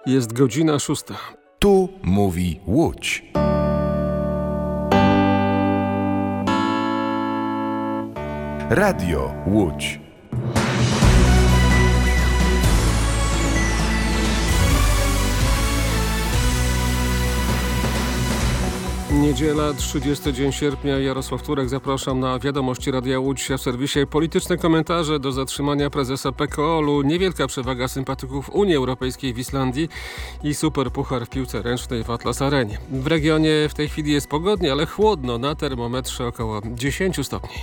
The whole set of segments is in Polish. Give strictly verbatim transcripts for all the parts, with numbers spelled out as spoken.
Jest godzina szósta. Tu mówi Łódź. Radio Łódź. Niedziela, trzydziesty dzień sierpnia. Jarosław Turek, zapraszam na wiadomości Radia Łódź, a w serwisie polityczne komentarze do zatrzymania prezesa P K O L-u, niewielka przewaga sympatyków Unii Europejskiej w Islandii i superpuchar w piłce ręcznej w Atlas Arenie. W regionie w tej chwili jest pogodnie, ale chłodno, na termometrze około dziesięć stopni.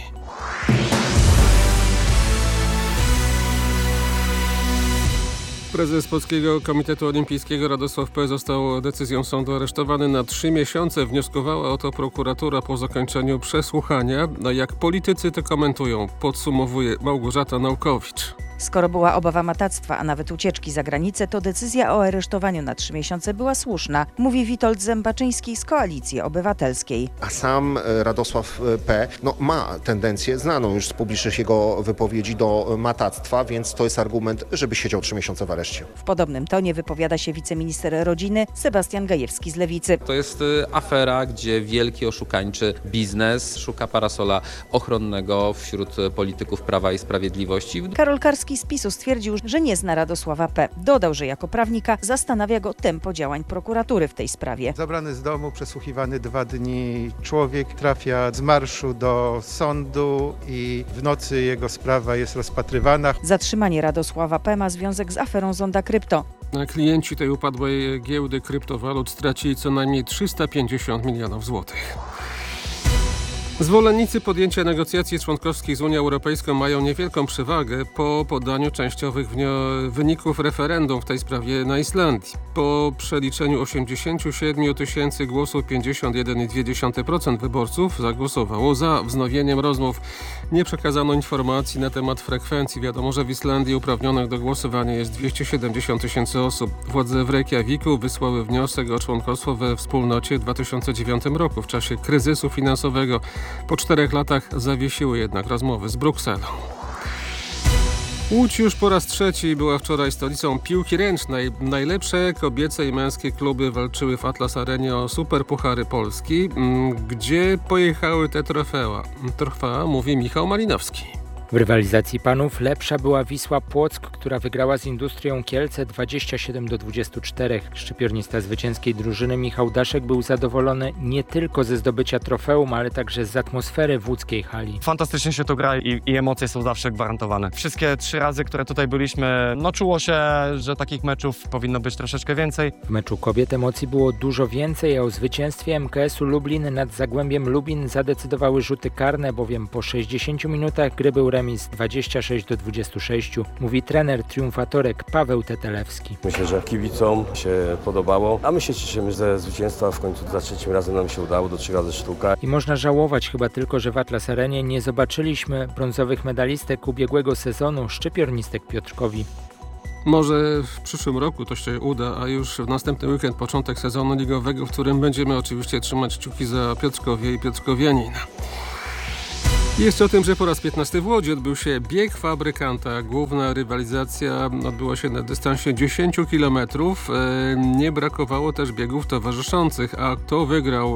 Prezes Polskiego Komitetu Olimpijskiego Radosław P. został decyzją sądu aresztowany na trzy miesiące. Wnioskowała o to prokuratura po zakończeniu przesłuchania. A jak politycy to komentują, podsumowuje Małgorzata Naukowicz. Skoro była obawa matactwa, a nawet ucieczki za granicę, to decyzja o aresztowaniu na trzy miesiące była słuszna, mówi Witold Zębaczyński z Koalicji Obywatelskiej. A sam Radosław P. No, ma tendencję znaną już z publicznych jego wypowiedzi do matactwa, więc to jest argument, żeby siedział trzy miesiące w areszcie. W podobnym tonie wypowiada się wiceminister rodziny Sebastian Gajewski z Lewicy. To jest afera, gdzie wielki oszukańczy biznes szuka parasola ochronnego wśród polityków Prawa i Sprawiedliwości. Karol Karski z PiSu stwierdził, że nie zna Radosława P. Dodał, że jako prawnika zastanawia go tempo działań prokuratury w tej sprawie. Zabrany z domu, przesłuchiwany dwa dni człowiek trafia z marszu do sądu i w nocy jego sprawa jest rozpatrywana. Zatrzymanie Radosława P. ma związek z aferą Zonda Krypto. Klienci tej upadłej giełdy kryptowalut stracili co najmniej trzysta pięćdziesiąt milionów złotych. Zwolennicy podjęcia negocjacji członkowskich z Unią Europejską mają niewielką przewagę po podaniu częściowych wnio- wyników referendum w tej sprawie na Islandii. Po przeliczeniu osiemdziesiąt siedem tysięcy głosów pięćdziesiąt jeden przecinek dwa procent wyborców zagłosowało za wznowieniem rozmów. Nie przekazano informacji na temat frekwencji. Wiadomo, że w Islandii uprawnionych do głosowania jest dwieście siedemdziesiąt tysięcy osób. Władze w Reykjaviku wysłały wniosek o członkostwo we wspólnocie w dwa tysiące dziewiątym roku w czasie kryzysu finansowego. Po czterech latach zawiesiły jednak rozmowy z Brukselą. Łódź już po raz trzeci była wczoraj stolicą piłki ręcznej. Najlepsze kobiece i męskie kluby walczyły w Atlas Arenie o superpuchary Polski. Gdzie pojechały te trofea? Trofea, mówi Michał Malinowski. W rywalizacji panów lepsza była Wisła Płock, która wygrała z Industrią Kielce dwadzieścia siedem do dwudziestu czterech. Szczypiornista zwycięskiej drużyny Michał Daszek był zadowolony nie tylko ze zdobycia trofeum, ale także z atmosfery w łódzkiej hali. Fantastycznie się tu gra i, i emocje są zawsze gwarantowane. Wszystkie trzy razy, które tutaj byliśmy, no czuło się, że takich meczów powinno być troszeczkę więcej. W meczu kobiet emocji było dużo więcej, a o zwycięstwie M K S-u Lublin nad Zagłębiem Lubin zadecydowały rzuty karne, bowiem po sześćdziesięciu minutach gry był remis dwadzieścia sześć do dwudziestu sześciu, mówi trener triumfatorek Paweł Tetelewski. Myślę, że kibicom się podobało, a my się cieszymy ze zwycięstwa. W końcu za trzecim razem nam się udało, do trzy razy sztuka. I można żałować chyba tylko, że w Atlas Arenie nie zobaczyliśmy brązowych medalistek ubiegłego sezonu, szczypiornistek Piotrkowi. Może w przyszłym roku to się uda, a już w następny weekend początek sezonu ligowego, w którym będziemy oczywiście trzymać kciuki za Piotrkowie i Piotrkowianina. Jeszcze o tym, że po raz piętnasty w Łodzi odbył się bieg fabrykanta. Główna rywalizacja odbyła się na dystansie dziesięć kilometrów. Nie brakowało też biegów towarzyszących, a kto wygrał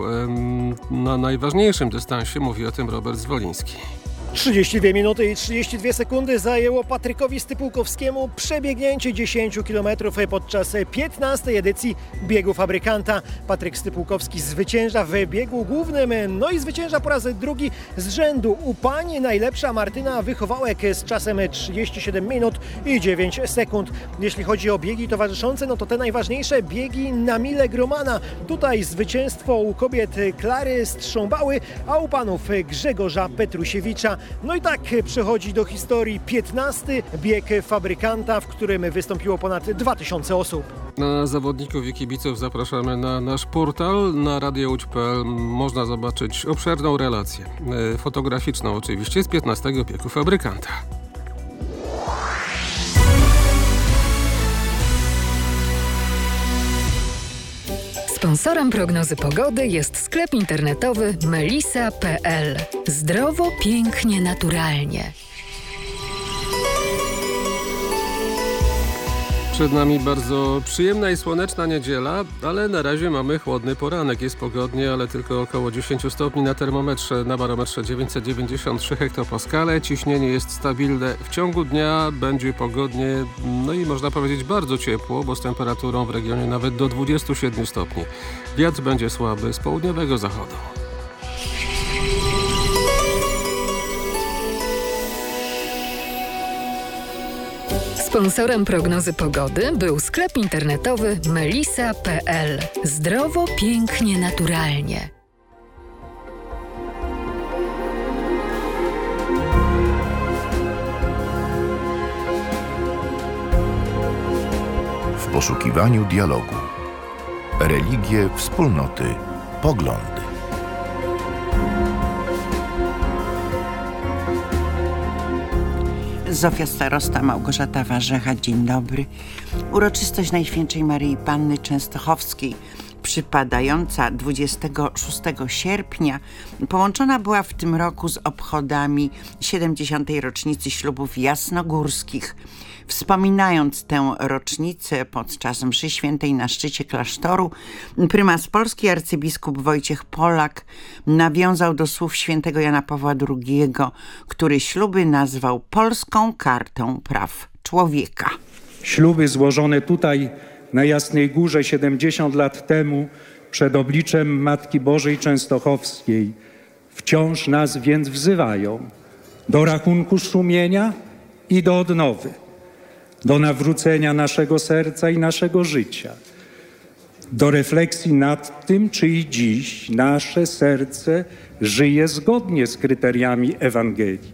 na najważniejszym dystansie, mówi o tym Robert Zwoliński. trzydzieści dwie minuty i trzydzieści dwie sekundy zajęło Patrykowi Stypułkowskiemu przebiegnięcie dziesięć kilometrów podczas piętnastej edycji biegu fabrykanta. Patryk Stypułkowski zwycięża w biegu głównym, no i zwycięża po raz drugi z rzędu. U pań najlepsza Martyna Wychowałek z czasem trzydzieści siedem minut i dziewięć sekund. Jeśli chodzi o biegi towarzyszące, no to te najważniejsze biegi na milę Gromana. Tutaj zwycięstwo u kobiet Klary Strząbały, a u panów Grzegorza Petrusiewicza. No i tak przechodzi do historii piętnasty bieg fabrykanta, w którym wystąpiło ponad dwa tysiące osób. Na zawodników i kibiców zapraszamy na nasz portal na radio łódź kropka p l. Można zobaczyć obszerną relację, fotograficzną oczywiście, z piętnastego biegu fabrykanta. Sponsorem prognozy pogody jest sklep internetowy melisa kropka p l. Zdrowo, pięknie, naturalnie. Przed nami bardzo przyjemna i słoneczna niedziela, ale na razie mamy chłodny poranek. Jest pogodnie, ale tylko około dziesięć stopni na termometrze, na barometrze dziewięćset dziewięćdziesiąt trzy hektopaskale. Ciśnienie jest stabilne. W ciągu dnia będzie pogodnie, no i można powiedzieć bardzo ciepło, bo z temperaturą w regionie nawet do dwudziestu siedmiu stopni. Wiatr będzie słaby z południowego zachodu. Sponsorem prognozy pogody był sklep internetowy melisa kropka pe el. Zdrowo, pięknie, naturalnie. W poszukiwaniu dialogu. Religie, wspólnoty, poglądy. Zofia Starosta, Małgorzata Warzecha, dzień dobry. Uroczystość Najświętszej Maryi Panny Częstochowskiej, przypadająca dwudziestego szóstego sierpnia, połączona była w tym roku z obchodami siedemdziesiątej rocznicy ślubów jasnogórskich. Wspominając tę rocznicę podczas mszy świętej na szczycie klasztoru, prymas Polski arcybiskup Wojciech Polak nawiązał do słów świętego Jana Pawła drugiego, który śluby nazwał Polską Kartą Praw Człowieka. Śluby złożone tutaj na Jasnej Górze siedemdziesiąt lat temu przed obliczem Matki Bożej Częstochowskiej wciąż nas więc wzywają do rachunku sumienia i do odnowy, do nawrócenia naszego serca i naszego życia, do refleksji nad tym, czy i dziś nasze serce żyje zgodnie z kryteriami Ewangelii.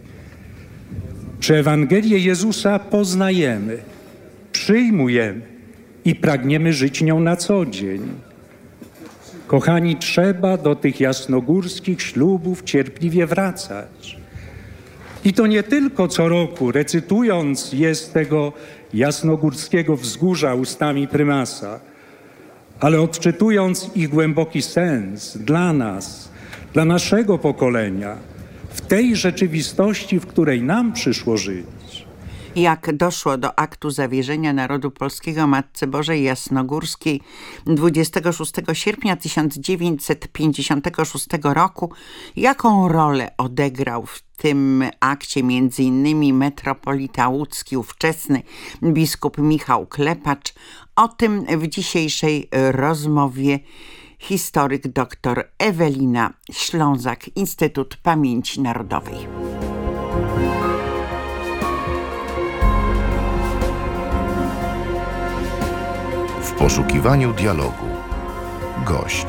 Czy Ewangelię Jezusa poznajemy, przyjmujemy i pragniemy żyć nią na co dzień? Kochani, trzeba do tych jasnogórskich ślubów cierpliwie wracać. I to nie tylko co roku, recytując je z tego jasnogórskiego wzgórza ustami prymasa, ale odczytując ich głęboki sens dla nas, dla naszego pokolenia, w tej rzeczywistości, w której nam przyszło żyć. Jak doszło do aktu zawierzenia narodu polskiego Matce Bożej Jasnogórskiej dwudziestego szóstego sierpnia tysiąc dziewięćset pięćdziesiątego szóstego roku, jaką rolę odegrał w tym akcie między innymi metropolita łódzki, ówczesny biskup Michał Klepacz, o tym w dzisiejszej rozmowie historyk dr Ewelina Ślązak, Instytut Pamięci Narodowej. W poszukiwaniu dialogu. Gość.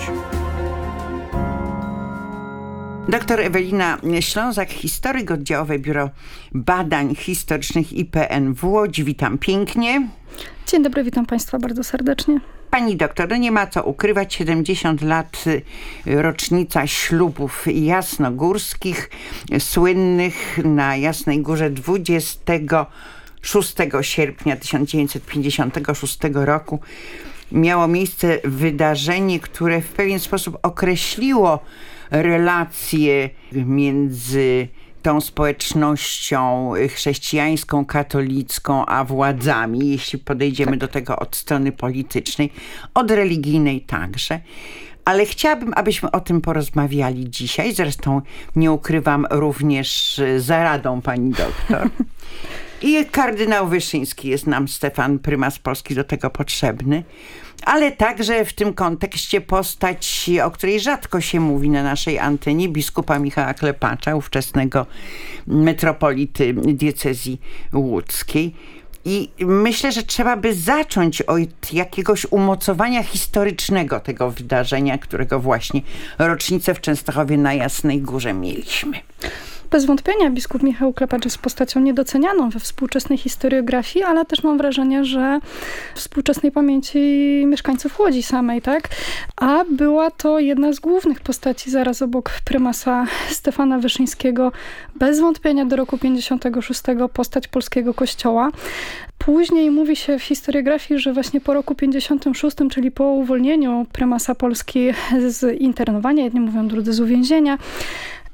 Doktor Ewelina Ślązak, historyk, Oddziałowe Biuro Badań Historycznych I P N w Łodzi. Witam pięknie. Dzień dobry, witam Państwa bardzo serdecznie. Pani doktor, no nie ma co ukrywać, siedemdziesiąt lat rocznica ślubów jasnogórskich, słynnych na Jasnej Górze dwudziestego szóstego sierpnia tysiąc dziewięćset pięćdziesiątego szóstego roku. Miało miejsce wydarzenie, które w pewien sposób określiło relacje między tą społecznością chrześcijańską, katolicką, a władzami, jeśli podejdziemy do tego od strony politycznej, od religijnej także. Ale chciałabym, abyśmy o tym porozmawiali dzisiaj. Zresztą nie ukrywam, również za radą pani doktor. I kardynał Wyszyński jest nam, Stefan, prymas Polski, do tego potrzebny. Ale także w tym kontekście postać, o której rzadko się mówi na naszej antenie, biskupa Michała Klepacza, ówczesnego metropolity diecezji łódzkiej. I myślę, że trzeba by zacząć od jakiegoś umocowania historycznego tego wydarzenia, którego właśnie rocznicę w Częstochowie na Jasnej Górze mieliśmy. Bez wątpienia biskup Michał Klepacz jest postacią niedocenianą we współczesnej historiografii, ale też mam wrażenie, że w współczesnej pamięci mieszkańców Łodzi samej, tak? A była to jedna z głównych postaci zaraz obok prymasa Stefana Wyszyńskiego, bez wątpienia do roku pięćdziesiątego szóstego postać polskiego kościoła. Później mówi się w historiografii, że właśnie po roku pięćdziesiątym szóstym, czyli po uwolnieniu prymasa Polski z internowania, jedni mówią, drudzy z uwięzienia,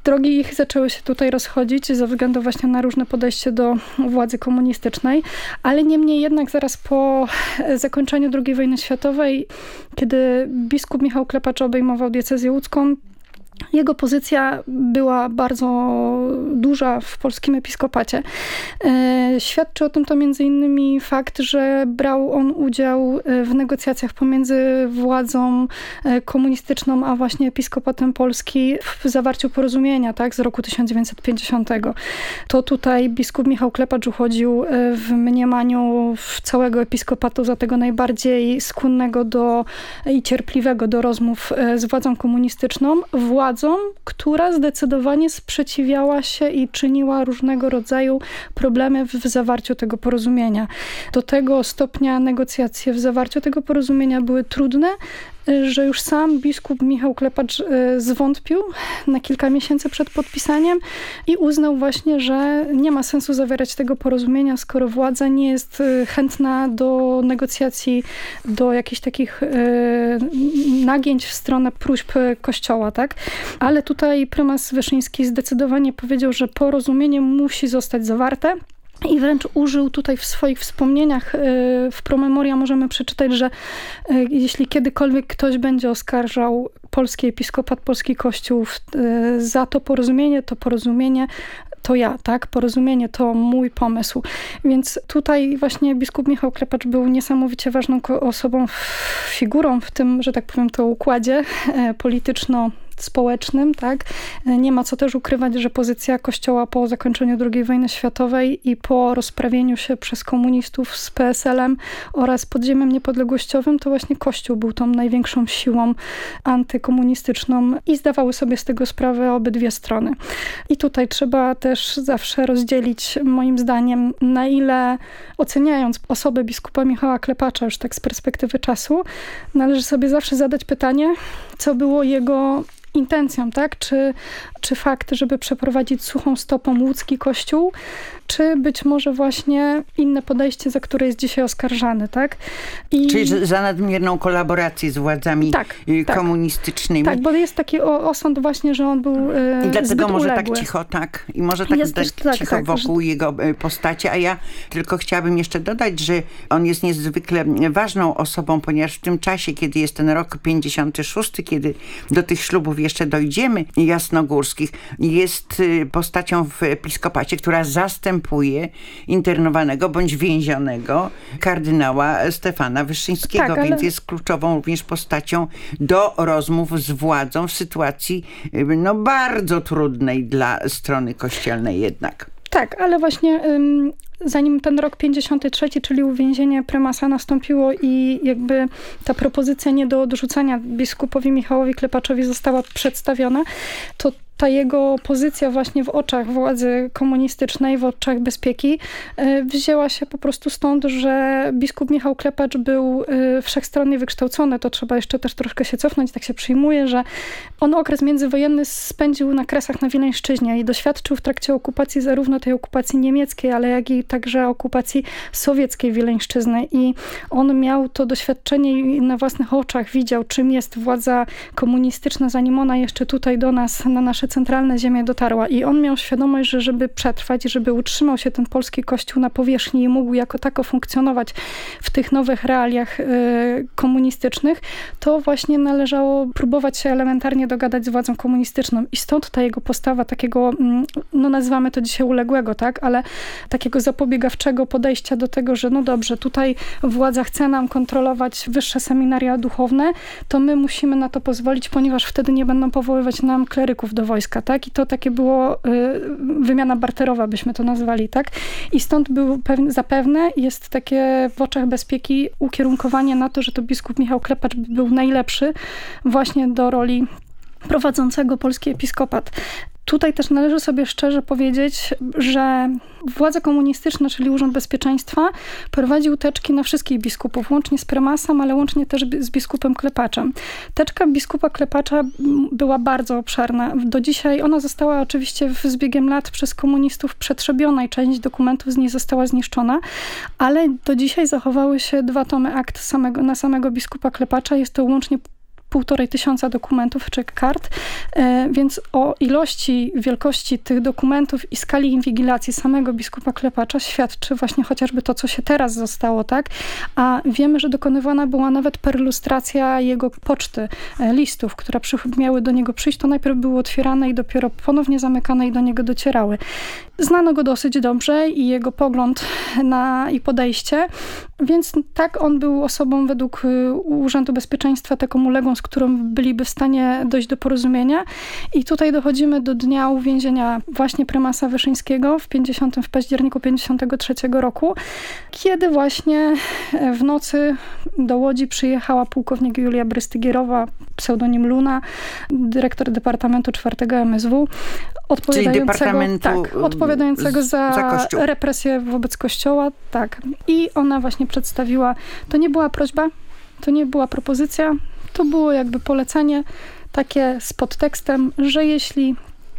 drogi ich zaczęły się tutaj rozchodzić ze względu właśnie na różne podejście do władzy komunistycznej, ale niemniej jednak zaraz po zakończeniu drugiej wojny światowej, kiedy biskup Michał Klepacz obejmował diecezję łódzką, jego pozycja była bardzo duża w polskim episkopacie. Świadczy o tym to między innymi fakt, że brał on udział w negocjacjach pomiędzy władzą komunistyczną, a właśnie episkopatem Polski w zawarciu porozumienia, tak, z roku tysiąc dziewięćset pięćdziesiątego. To tutaj biskup Michał Klepacz uchodził w mniemaniu całego episkopatu za tego najbardziej skłonnego do i cierpliwego do rozmów z władzą komunistyczną. Władzą, która zdecydowanie sprzeciwiała się i czyniła różnego rodzaju problemy w zawarciu tego porozumienia. Do tego stopnia negocjacje w zawarciu tego porozumienia były trudne, że już sam biskup Michał Klepacz zwątpił na kilka miesięcy przed podpisaniem i uznał właśnie, że nie ma sensu zawierać tego porozumienia, skoro władza nie jest chętna do negocjacji, do jakichś takich nagięć w stronę próśb Kościoła, tak? Ale tutaj prymas Wyszyński zdecydowanie powiedział, że porozumienie musi zostać zawarte. I wręcz użył tutaj w swoich wspomnieniach, w promemoria możemy przeczytać, że jeśli kiedykolwiek ktoś będzie oskarżał polski episkopat, polski kościół za to porozumienie, to porozumienie to ja, tak? Porozumienie to mój pomysł. Więc tutaj właśnie biskup Michał Klepacz był niesamowicie ważną osobą, figurą w tym, że tak powiem, to układzie polityczno społecznym, tak? Nie ma co też ukrywać, że pozycja Kościoła po zakończeniu drugiej wojny światowej i po rozprawieniu się przez komunistów z P S L em oraz podziemiem niepodległościowym, to właśnie Kościół był tą największą siłą antykomunistyczną i zdawały sobie z tego sprawę obydwie strony. I tutaj trzeba też zawsze rozdzielić, moim zdaniem, na ile oceniając osobę biskupa Michała Klepacza, już tak z perspektywy czasu, należy sobie zawsze zadać pytanie, co było jego intencją, tak? Czy, czy fakt, żeby przeprowadzić suchą stopą łódzki kościół, czy być może właśnie inne podejście, za które jest dzisiaj oskarżany, tak? I... Czyli za nadmierną kolaborację z władzami tak, komunistycznymi. Tak, bo jest taki osąd właśnie, że on był e, I dlatego zbyt może uległy. tak cicho, tak? I może tak, jest tak też, tak, cicho tak, wokół że... jego postaci, a ja tylko chciałabym jeszcze dodać, że on jest niezwykle ważną osobą, ponieważ w tym czasie, kiedy jest ten rok pięćdziesiąty szósty, kiedy do tych ślubów jeszcze dojdziemy, jasnogórskich, jest postacią w episkopacie, która zastępuje internowanego bądź więzionego kardynała Stefana Wyszyńskiego, tak, ale... więc jest kluczową również postacią do rozmów z władzą w sytuacji no, bardzo trudnej dla strony kościelnej jednak. Tak, ale właśnie ym, zanim ten rok pięćdziesiąty trzeci, czyli uwięzienie prymasa nastąpiło i jakby ta propozycja nie do odrzucenia biskupowi Michałowi Klepaczowi została przedstawiona, to ta jego pozycja właśnie w oczach władzy komunistycznej, w oczach bezpieki wzięła się po prostu stąd, że biskup Michał Klepacz był wszechstronnie wykształcony. To trzeba jeszcze też troszkę się cofnąć. Tak się przyjmuje, że on okres międzywojenny spędził na Kresach na Wileńszczyźnie i doświadczył w trakcie okupacji zarówno tej okupacji niemieckiej, ale jak i także okupacji sowieckiej Wileńszczyzny. I on miał to doświadczenie i na własnych oczach widział, czym jest władza komunistyczna, zanim ona jeszcze tutaj do nas, na nasze centralne ziemie dotarła. I on miał świadomość, że żeby przetrwać, żeby utrzymał się ten polski kościół na powierzchni i mógł jako tako funkcjonować w tych nowych realiach y, komunistycznych, to właśnie należało próbować się elementarnie dogadać z władzą komunistyczną. I stąd ta jego postawa takiego, no nazywamy to dzisiaj uległego, tak, ale takiego zapobiegawczego podejścia do tego, że no dobrze, tutaj władza chce nam kontrolować wyższe seminaria duchowne, to my musimy na to pozwolić, ponieważ wtedy nie będą powoływać nam kleryków do wojska, tak? I to takie było y, wymiana barterowa, byśmy to nazwali, tak? I stąd był pewne, zapewne jest takie w oczach bezpieki ukierunkowanie na to, że to biskup Michał Klepacz był najlepszy właśnie do roli prowadzącego polski episkopat. Tutaj też należy sobie szczerze powiedzieć, że władza komunistyczna, czyli Urząd Bezpieczeństwa, prowadzi teczki na wszystkich biskupów, łącznie z prymasem, ale łącznie też z biskupem Klepaczem. Teczka biskupa Klepacza była bardzo obszerna. Do dzisiaj ona została oczywiście z biegiem lat przez komunistów przetrzebiona i część dokumentów z niej została zniszczona, ale do dzisiaj zachowały się dwa tomy akt samego, na samego biskupa Klepacza. Jest to łącznie półtorej tysiąca dokumentów czy kart, więc o ilości, wielkości tych dokumentów i skali inwigilacji samego biskupa Klepacza świadczy właśnie chociażby to, co się teraz zostało, tak? A wiemy, że dokonywana była nawet perlustracja jego poczty, listów, które miały do niego przyjść. To najpierw były otwierane i dopiero ponownie zamykane i do niego docierały. Znano go dosyć dobrze i jego pogląd na i podejście, więc tak, on był osobą według Urzędu Bezpieczeństwa taką uległą, z którą byliby w stanie dojść do porozumienia. I tutaj dochodzimy do dnia uwięzienia właśnie prymasa Wyszyńskiego w, pięćdziesiątym, w październiku pięćdziesiątego trzeciego roku, kiedy właśnie w nocy do Łodzi przyjechała pułkownik Julia Brystygierowa, pseudonim Luna, dyrektor Departamentu czwartego M S W, odpowiadającego, tak, odpowiadającego za, za represję wobec Kościoła. Tak. I ona właśnie przedstawiła, to nie była prośba, to nie była propozycja, to było jakby polecenie takie z podtekstem, że jeśli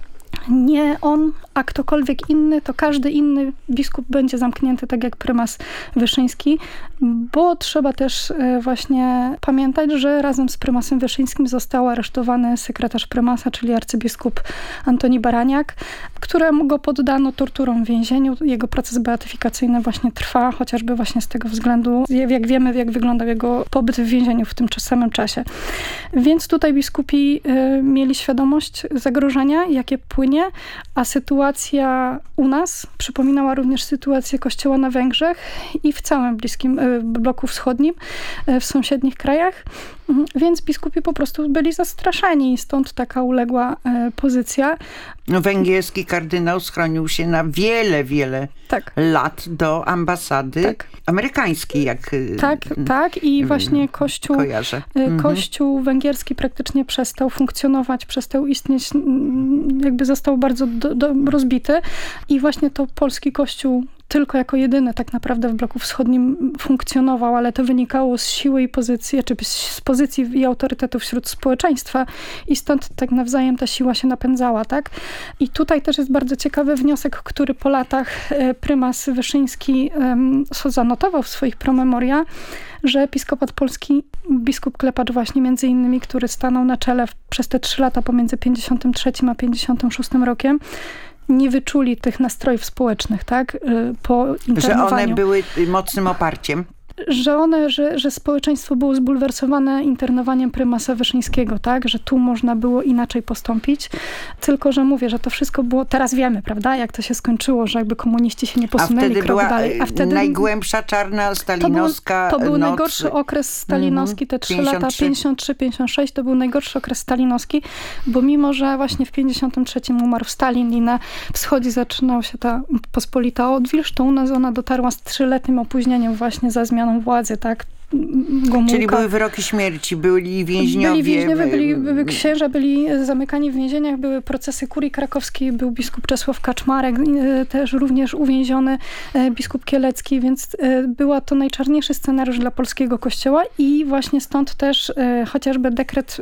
nie on, a ktokolwiek inny, to każdy inny biskup będzie zamknięty tak jak prymas Wyszyński, bo trzeba też właśnie pamiętać, że razem z prymasem Wyszyńskim został aresztowany sekretarz prymasa, czyli arcybiskup Antoni Baraniak, któremu go poddano torturom w więzieniu. Jego proces beatyfikacyjny właśnie trwa, chociażby właśnie z tego względu, jak wiemy, jak wyglądał jego pobyt w więzieniu w tym samym czasie. Więc tutaj biskupi mieli świadomość zagrożenia, jakie płynie, a sytuacja u nas przypominała również sytuację Kościoła na Węgrzech i w całym bliskim bloku wschodnim, w sąsiednich krajach. Więc biskupi po prostu byli zastraszeni, stąd taka uległa pozycja. No, węgierski kardynał schronił się na wiele, wiele tak. lat do ambasady tak. amerykańskiej, jak Tak, tak i właśnie Kościół, kojarzę. Kościół mhm. węgierski praktycznie przestał funkcjonować, przestał istnieć, jakby został bardzo do, do, rozbity i właśnie to polski Kościół tylko jako jedyny tak naprawdę w bloku wschodnim funkcjonował, ale to wynikało z siły i pozycji, czy z pozycji i autorytetu wśród społeczeństwa i stąd tak nawzajem ta siła się napędzała, tak? I tutaj też jest bardzo ciekawy wniosek, który po latach prymas Wyszyński um, zanotował w swoich promemoria, że episkopat polski, biskup Klepacz właśnie między innymi, który stanął na czele przez te trzy lata pomiędzy pięćdziesiątym trzecim a pięćdziesiątym szóstym rokiem, nie wyczuli tych nastrojów społecznych, tak? Po internowaniu. Że one były mocnym oparciem. Że one, że, że społeczeństwo było zbulwersowane internowaniem prymasa Wyszyńskiego, tak? Że tu można było inaczej postąpić. Tylko, że mówię, że to wszystko było, teraz wiemy, prawda? Jak to się skończyło, że jakby komuniści się nie posunęli A wtedy krok była dalej. A wtedy najgłębsza czarna stalinowska To był, to był noc. najgorszy okres stalinowski, te trzy lata, pięćdziesiąt trzy pięćdziesiąt sześć, to był najgorszy okres stalinowski, bo mimo, że właśnie w pięćdziesiątym trzecim umarł Stalin i na wschodzie zaczynała się ta pospolita odwilż, to u nas ona dotarła z trzyletnim opóźnieniem właśnie za zmianą władzy, tak? Gomułka. Czyli były wyroki śmierci, byli więźniowie. Byli więźniowie, byli, byli księża, byli zamykani w więzieniach, były procesy kurii krakowskiej, był biskup Czesław Kaczmarek, też również uwięziony biskup Kielecki, więc była to najczarniejszy scenariusz dla polskiego kościoła i właśnie stąd też chociażby dekret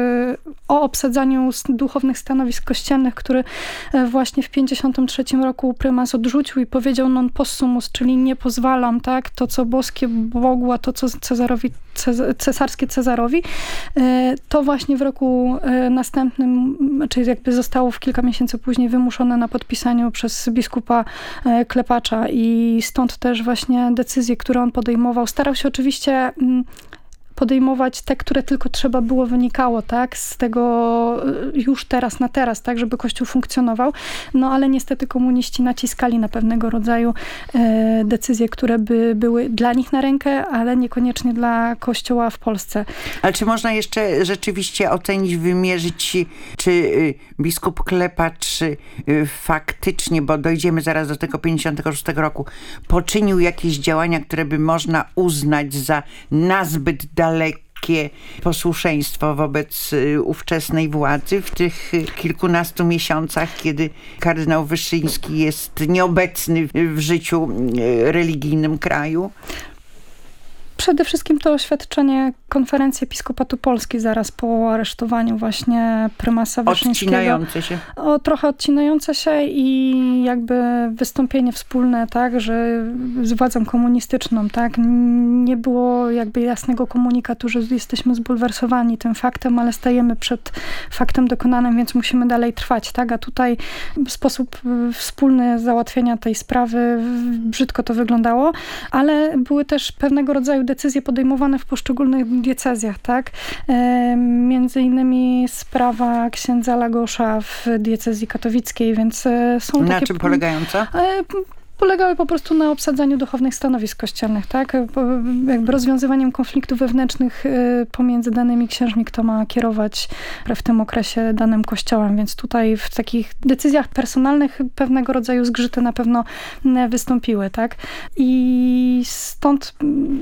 o obsadzaniu duchownych stanowisk kościelnych, który właśnie w pięćdziesiątym trzecim roku prymas odrzucił i powiedział non possumus, czyli nie pozwalam, tak, to co boskie Bogu, a to co Cezarowi, cesarskie Cezarowi, to właśnie w roku następnym, czyli jakby zostało w kilka miesięcy później wymuszone na podpisaniu przez biskupa Klepacza i stąd też właśnie decyzje, które on podejmował. Starał się oczywiście podejmować te, które tylko trzeba było, wynikało, tak, z tego już teraz na teraz, tak, żeby Kościół funkcjonował. No ale niestety komuniści naciskali na pewnego rodzaju e, decyzje, które by były dla nich na rękę, ale niekoniecznie dla Kościoła w Polsce. Ale czy można jeszcze rzeczywiście ocenić, wymierzyć, czy y, biskup Klepacz y, faktycznie, bo dojdziemy zaraz do tego pięćdziesiątego szóstego roku, poczynił jakieś działania, które by można uznać za nazbyt dalekie posłuszeństwo wobec ówczesnej władzy w tych kilkunastu miesiącach, kiedy kardynał Wyszyński jest nieobecny w życiu religijnym kraju? Przede wszystkim to oświadczenie Konferencji Episkopatu Polski zaraz po aresztowaniu właśnie prymasa Wyszyńskiego. Odcinające się. O, trochę odcinające się i jakby wystąpienie wspólne, tak, że z władzą komunistyczną, tak, nie było jakby jasnego komunikatu, że jesteśmy zbulwersowani tym faktem, ale stajemy przed faktem dokonanym, więc musimy dalej trwać, tak, a tutaj sposób wspólny załatwienia tej sprawy, brzydko to wyglądało, ale były też pewnego rodzaju decyzje podejmowane w poszczególnych diecezjach, tak? E, między innymi sprawa księdza Lagosza w diecezji katowickiej, więc e, są na takie... Na czym polegająca? E, polegały po prostu na obsadzaniu duchownych stanowisk kościelnych, tak? Jakby rozwiązywaniem konfliktów wewnętrznych pomiędzy danymi księżmi, kto ma kierować w tym okresie danym kościołem, więc tutaj w takich decyzjach personalnych pewnego rodzaju zgrzyty na pewno wystąpiły, tak? I stąd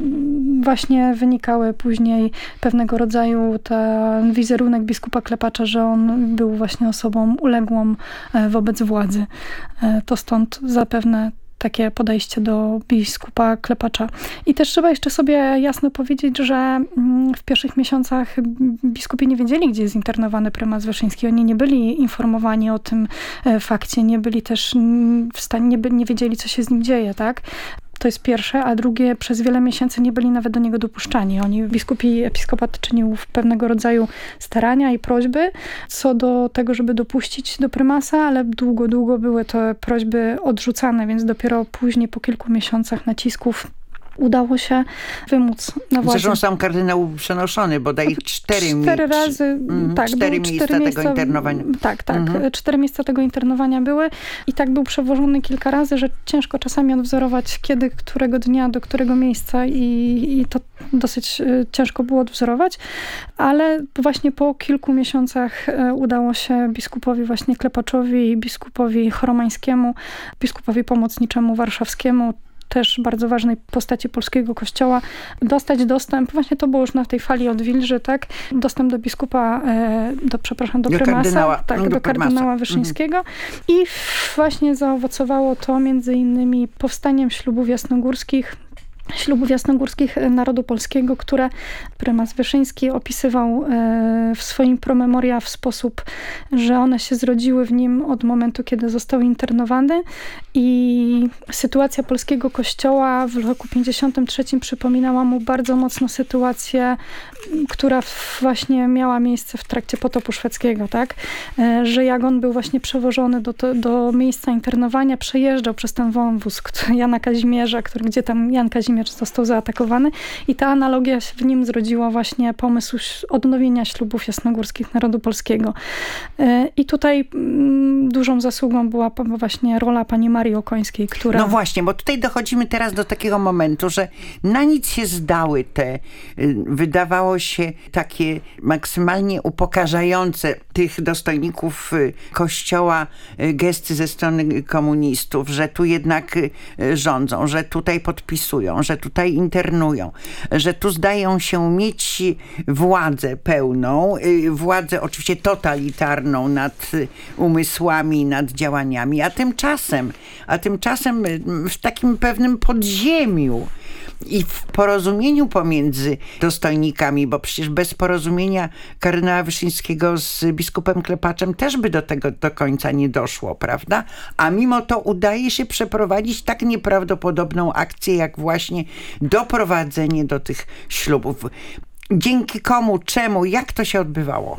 właśnie wynikały później pewnego rodzaju ten wizerunek biskupa Klepacza, że on był właśnie osobą uległą wobec władzy. To stąd zapewne takie podejście do biskupa Klepacza. I też trzeba jeszcze sobie jasno powiedzieć, że w pierwszych miesiącach biskupi nie wiedzieli, gdzie jest internowany prymas Wyszyński. Oni nie byli informowani o tym fakcie, nie byli też w stanie, nie, by, nie wiedzieli, co się z nim dzieje, tak? To jest pierwsze, a drugie, przez wiele miesięcy nie byli nawet do niego dopuszczani. Oni, biskupi, episkopat czynił pewnego rodzaju starania i prośby co do tego, żeby dopuścić do prymasa, ale długo, długo były te prośby odrzucane, więc dopiero później, po kilku miesiącach nacisków, udało się wymóc na władzę. Zresztą sam kardynał był przenoszony, bodaj cztery, cztery razy, mm, tak, cztery miejsca cztery tego miejsca, internowania. Tak, tak. Mhm. Cztery miejsca tego internowania były i tak był przewożony kilka razy, że ciężko czasami odwzorować, kiedy, którego dnia, do którego miejsca i, i to dosyć ciężko było odwzorować, ale właśnie po kilku miesiącach udało się biskupowi właśnie Klepaczowi, biskupowi Choromańskiemu, biskupowi pomocniczemu warszawskiemu, też bardzo ważnej postaci polskiego kościoła, dostać dostęp, właśnie to było już na tej fali odwilży, tak, dostęp do biskupa, do, przepraszam, do, do prymasa, kardynała, tak, do, do kardynała prymasa. Wyszyńskiego mhm. i właśnie zaowocowało to między innymi powstaniem ślubów jasnogórskich, ślubów jasnogórskich narodu polskiego, które prymas Wyszyński opisywał w swoim promemoria w sposób, że one się zrodziły w nim od momentu, kiedy został internowany i sytuacja polskiego kościoła w roku pięćdziesiątym trzecim przypominała mu bardzo mocno sytuację, która właśnie miała miejsce w trakcie potopu szwedzkiego, tak? Że jak on był właśnie przewożony do, do miejsca internowania, przejeżdżał przez ten wąwóz Jana Kazimierza, który, gdzie tam Jan Kazimierz został zaatakowany i ta analogia w nim zrodziła właśnie pomysł odnowienia ślubów jasnogórskich narodu polskiego. I tutaj dużą zasługą była właśnie rola pani Marii Okońskiej, która... No właśnie, bo tutaj dochodzimy teraz do takiego momentu, że na nic się zdały te, wydawało się, takie maksymalnie upokarzające tych dostojników Kościoła gesty ze strony komunistów, że tu jednak rządzą, że tutaj podpisują, że tutaj internują, że tu zdają się mieć władzę pełną, władzę oczywiście totalitarną nad umysłami, nad działaniami, a tymczasem, a tymczasem w takim pewnym podziemiu i w porozumieniu pomiędzy dostojnikami, bo przecież bez porozumienia kardynała Wyszyńskiego z biskupem Klepaczem też by do tego do końca nie doszło, prawda? A mimo to udaje się przeprowadzić tak nieprawdopodobną akcję, jak właśnie doprowadzenie do tych ślubów. Dzięki komu, czemu, jak to się odbywało?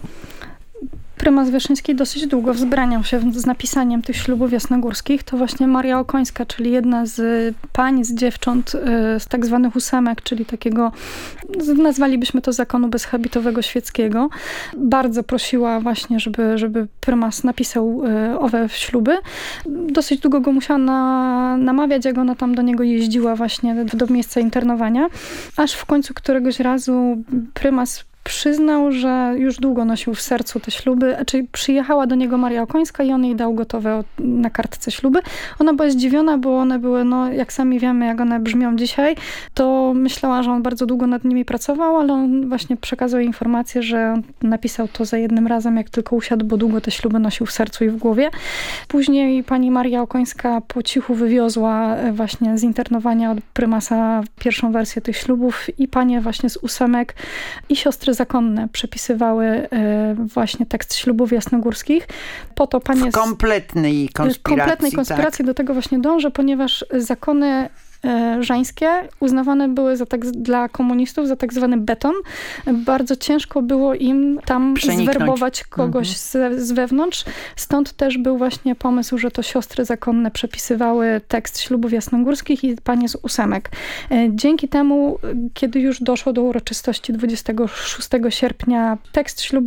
Prymas Wyszyński dosyć długo wzbraniał się z napisaniem tych ślubów jasnogórskich. To właśnie Maria Okońska, czyli jedna z pań, z dziewcząt z tak zwanych ósemek, czyli takiego, nazwalibyśmy to zakonu bezhabitowego świeckiego. Bardzo prosiła właśnie, żeby, żeby prymas napisał owe śluby. Dosyć długo go musiała na, namawiać, jak ona tam do niego jeździła właśnie do miejsca internowania. Aż w końcu któregoś razu prymas przyznał, że już długo nosił w sercu te śluby, czyli przyjechała do niego Maria Okońska i on jej dał gotowe na kartce śluby. Ona była zdziwiona, bo one były, no jak sami wiemy, jak one brzmią dzisiaj, to myślała, że on bardzo długo nad nimi pracował, ale on właśnie przekazał jej informację, że on napisał to za jednym razem, jak tylko usiadł, bo długo te śluby nosił w sercu i w głowie. Później pani Maria Okońska po cichu wywiozła właśnie z internowania od prymasa pierwszą wersję tych ślubów i panie właśnie z ósemek i siostry zakonne przepisywały właśnie tekst ślubów jasnogórskich. Po to panie w kompletnej konspiracji. kompletnej konspiracji tak. Do tego właśnie dążę, ponieważ zakony żeńskie uznawane były za tak, dla komunistów za tak zwany beton. Bardzo ciężko było im tam Przeniknąć. zwerbować kogoś mhm. z, z wewnątrz. Stąd też był właśnie pomysł, że to siostry zakonne przepisywały tekst ślubów jasnogórskich i panie z ósemek. Dzięki temu, kiedy już doszło do uroczystości dwudziestego szóstego sierpnia, tekst ślubu